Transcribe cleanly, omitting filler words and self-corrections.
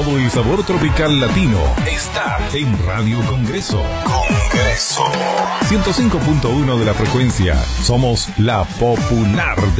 Todo el sabor tropical latino está en Radio Congreso. 105.1 de la frecuencia. Somos la popular